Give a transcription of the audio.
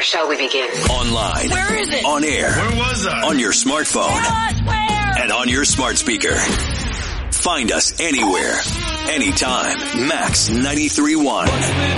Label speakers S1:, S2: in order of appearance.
S1: shall we begin?
S2: Online.
S3: Where is it?
S2: On air.
S4: Where was I?
S2: On your smartphone.
S3: Where?
S2: And on your smart speaker. Find us anywhere, anytime. Max 93.1.